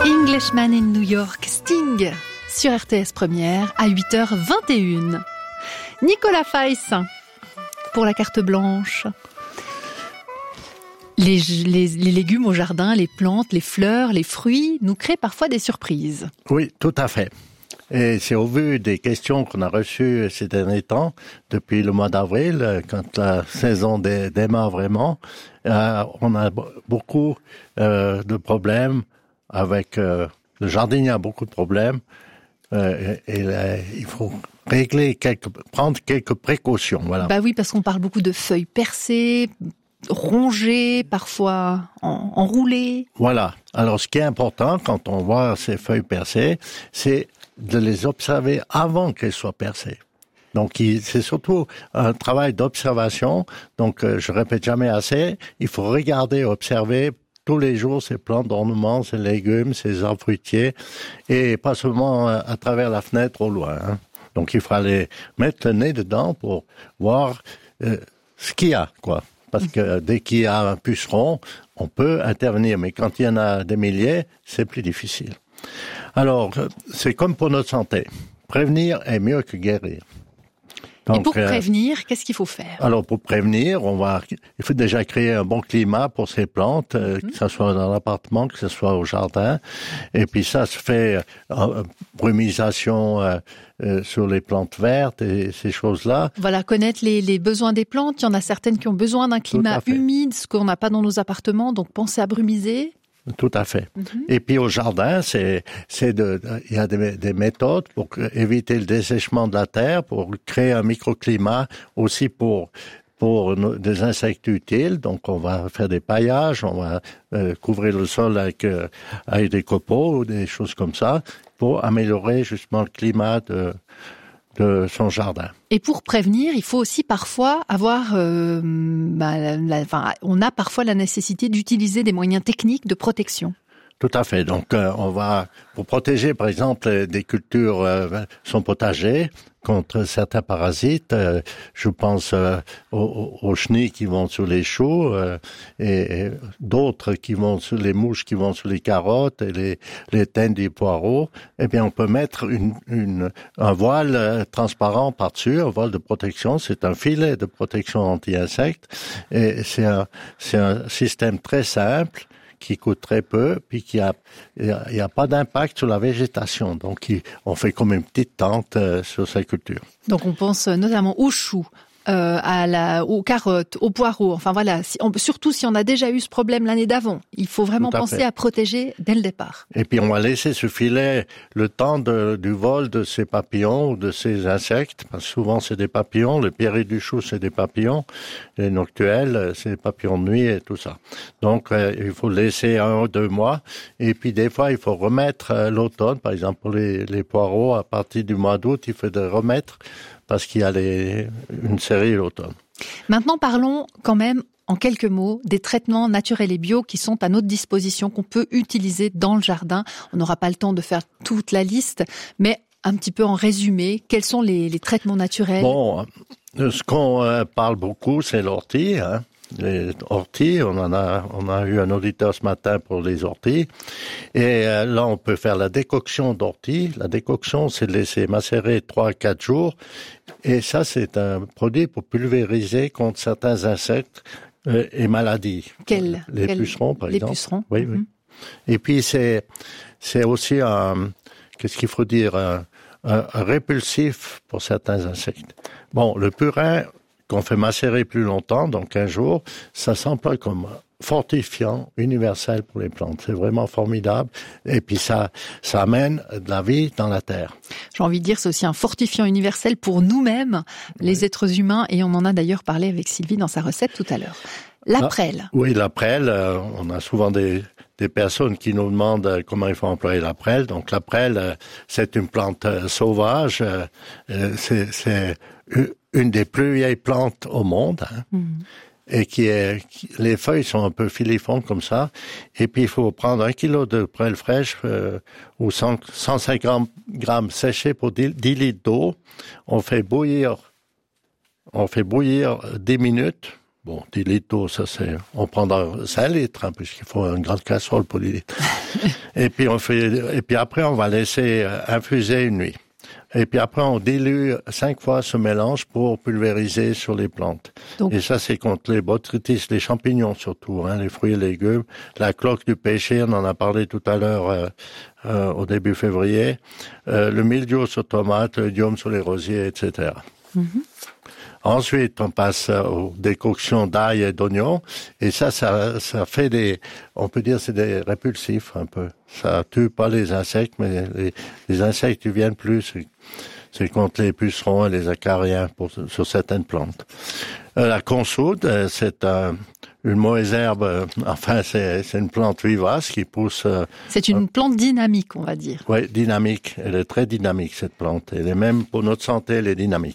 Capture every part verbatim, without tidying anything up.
Englishman in New York, Sting, sur R T S Première, à huit heures vingt et une. Nicolas Feiss, pour la carte blanche. Les, les, les légumes au jardin, les plantes, les fleurs, les fruits nous créent parfois des surprises. Oui, tout à fait. Et c'est au vu des questions qu'on a reçues ces derniers temps, depuis le mois d'avril, quand la saison dé- démarre vraiment, euh, on a beaucoup euh, de problèmes avec... Euh, le jardinier a beaucoup de problèmes euh, et, et là, il faut régler quelques, prendre quelques précautions. Voilà. Bah oui, parce qu'on parle beaucoup de feuilles percées, rongées, parfois en, enroulées. Voilà. Alors, ce qui est important quand on voit ces feuilles percées, c'est de les observer avant qu'elles soient percées. Donc, il, c'est surtout un travail d'observation. Donc, euh, je répète jamais assez, il faut regarder, observer tous les jours ces plantes d'ornement, ces légumes, ces arbres fruitiers, et pas seulement à, à travers la fenêtre au loin. Hein. Donc, il faut aller mettre le nez dedans pour voir euh, ce qu'il y a, quoi. Parce que dès qu'il y a un puceron, on peut intervenir. Mais quand il y en a des milliers, c'est plus difficile. Alors, c'est comme pour notre santé. Prévenir est mieux que guérir. Donc, et pour euh, prévenir, qu'est-ce qu'il faut faire? Alors, pour prévenir, on va, il faut déjà créer un bon climat pour ces plantes, euh, mm-hmm. que ce soit dans l'appartement, que ce soit au jardin. Et puis ça se fait euh, brumisation euh, euh, sur les plantes vertes et ces choses-là. Voilà, connaître les, les besoins des plantes. Il y en a certaines qui ont besoin d'un climat humide, ce qu'on n'a pas dans nos appartements. Donc, pensez à brumiser. Tout à fait. Mm-hmm. Et puis au jardin, c'est, c'est de, il y a des, des méthodes pour éviter le dessèchement de la terre, pour créer un microclimat, aussi pour pour des insectes utiles. Donc on va faire des paillages, on va euh, couvrir le sol avec euh, avec des copeaux ou des choses comme ça pour améliorer justement le climat de de son jardin. Et pour prévenir, il faut aussi parfois avoir, euh, bah, la, la, enfin, on a parfois la nécessité d'utiliser des moyens techniques de protection. Tout à fait. Donc, euh, on va, pour protéger, par exemple, des cultures, euh, son potager contre certains parasites. Euh, je pense euh, aux, aux chenilles qui vont sur les choux euh, et, et d'autres qui vont sur les mouches qui vont sur les carottes et les, les teintes des poireaux. Eh bien, on peut mettre une, une, un voile euh, transparent par-dessus, un voile de protection. C'est un filet de protection anti-insectes et c'est un, c'est un système très simple qui coûte très peu, puis qui a, il y a, a pas d'impact sur la végétation. Donc, il, on fait comme une petite tente euh, sur sa culture. Donc, on pense notamment aux choux, euh, à la, aux carottes, aux poireaux. Enfin, voilà. Si on, surtout si on a déjà eu ce problème l'année d'avant. Il faut vraiment penser fait. à protéger dès le départ. Et puis, on va laisser ce filet le temps de, du vol de ces papillons ou de ces insectes. Parce que souvent, c'est des papillons. Le pierret du chou, c'est des papillons. Les noctuels, c'est des papillons de nuit et tout ça. Donc, euh, il faut laisser un ou deux mois. Et puis, des fois, il faut remettre euh, l'automne. Par exemple, pour les, les poireaux, à partir du mois d'août, il faut de remettre parce qu'il y a les, une série l'automne. Maintenant, parlons quand même en quelques mots des traitements naturels et bio qui sont à notre disposition, qu'on peut utiliser dans le jardin. On n'aura pas le temps de faire toute la liste, mais un petit peu en résumé, quels sont les, les traitements naturels? Bon, ce qu'on euh, parle beaucoup, c'est l'ortie, hein. Les orties, on en a, on a eu un auditeur ce matin pour les orties. Et euh, là, on peut faire la décoction d'orties. La décoction, c'est de laisser macérer trois à quatre jours. Et ça, c'est un produit pour pulvériser contre certains insectes euh, et maladies. Quels? Les Quel, pucerons, par les exemple. Les pucerons. Oui, mm-hmm. oui. Et puis, c'est, c'est aussi un, qu'est-ce qu'il faut dire, un, un, un répulsif pour certains insectes. Bon, le purin qu'on fait macérer plus longtemps, donc quinze jours, ça s'emploie comme fortifiant universel pour les plantes. C'est vraiment formidable. Et puis ça, ça amène de la vie dans la terre. J'ai envie de dire, c'est aussi un fortifiant universel pour nous-mêmes, oui. les êtres humains, et on en a d'ailleurs parlé avec Sylvie dans sa recette tout à l'heure. La prêle. Ah, oui, la prêle, euh, on a souvent des, des personnes qui nous demandent euh, comment il faut employer la prêle. Donc la prêle, euh, c'est une plante euh, sauvage, euh, c'est, c'est une des plus vieilles plantes au monde, hein, mmh. et qui est, qui, les feuilles sont un peu filiformes comme ça. Et puis il faut prendre un kilo de prêle fraîche euh, ou cent, cent cinquante grammes séchés pour dix, dix litres d'eau. On fait bouillir, on fait bouillir dix minutes. Bon, dix litres d'eau, ça c'est, on prendra cinq litres, hein, puisqu'il faut une grande casserole pour dix litres. Et puis on fait, et puis après on va laisser infuser une nuit. Et puis après, on dilue cinq fois ce mélange pour pulvériser sur les plantes. Donc, et ça, c'est contre les botrytis, les champignons surtout, hein, les fruits et légumes. La cloque du pêcher, on en a parlé tout à l'heure euh, euh, au début février. Euh, le mildiou sur tomates, le diome sur les rosiers, et cetera. Mm-hmm. Ensuite, on passe aux décoctions d'ail et d'oignons. Et ça, ça, ça fait des, on peut dire, c'est des répulsifs un peu. Ça tue pas les insectes, mais les, les insectes qui viennent plus, c'est, c'est contre les pucerons et les acariens pour, sur certaines plantes. Euh, la consoude, c'est un, une mauvaise herbe, euh, enfin, c'est, c'est une plante vivace qui pousse. Euh, c'est une euh, plante dynamique, on va dire. Oui, dynamique. Elle est très dynamique, cette plante. Elle est même, pour notre santé, elle est dynamique.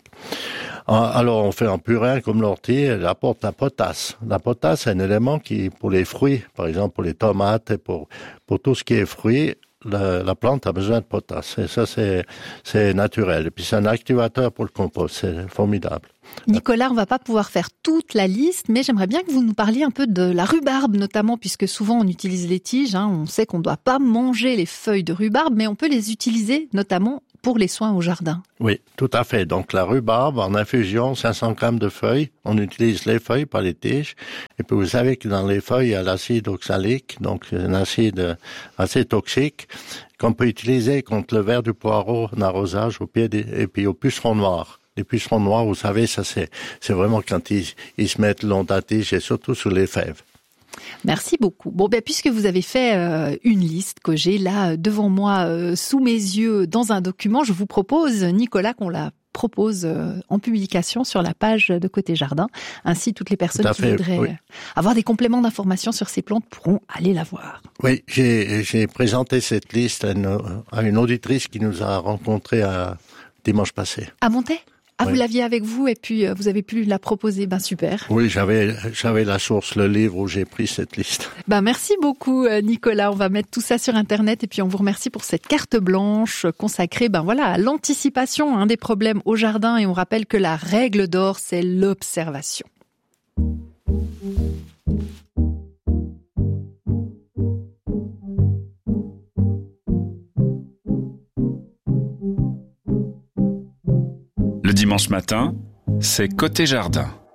Alors, on fait un purin comme l'ortie, elle apporte la potasse. La potasse, c'est un élément qui, pour les fruits, par exemple pour les tomates et pour, pour tout ce qui est fruits, la, la plante a besoin de potasse. Et ça, c'est, c'est naturel. Et puis, c'est un activateur pour le compost. C'est formidable. Nicolas, on va pas pouvoir faire toute la liste, mais j'aimerais bien que vous nous parliez un peu de la rhubarbe, notamment, puisque souvent on utilise les tiges. Hein, on sait qu'on ne doit pas manger les feuilles de rhubarbe, mais on peut les utiliser, notamment pour les soins au jardin. Oui, tout à fait. Donc la rhubarbe, en infusion, cinq cents grammes de feuilles. On utilise les feuilles, pas les tiges. Et puis vous savez que dans les feuilles, il y a l'acide oxalique, donc c'est un acide assez toxique qu'on peut utiliser contre le ver du poireau en arrosage au pied des, et puis au puceron noir. Les pucerons noirs, vous savez, ça c'est, c'est vraiment quand ils, ils se mettent long à tige et surtout sur les fèves. Merci beaucoup. Bon, ben, puisque vous avez fait euh, une liste que j'ai là devant moi, euh, sous mes yeux, dans un document, je vous propose, Nicolas, qu'on la propose euh, en publication sur la page de Côté Jardin. Ainsi, toutes les personnes qui voudraient oui. avoir des compléments d'information sur ces plantes pourront aller la voir. Oui, j'ai, j'ai présenté cette liste à une, à une auditrice qui nous a rencontrés à dimanche passé. À Montet ? Ah, oui. Vous l'aviez avec vous et puis euh, vous avez pu la proposer. Ben super. Oui, j'avais j'avais la source, le livre où j'ai pris cette liste. Ben merci beaucoup Nicolas. On va mettre tout ça sur internet et puis on vous remercie pour cette carte blanche consacrée ben voilà à l'anticipation hein, des problèmes au jardin et on rappelle que la règle d'or c'est l'observation. Le dimanche matin, c'est Côté Jardin.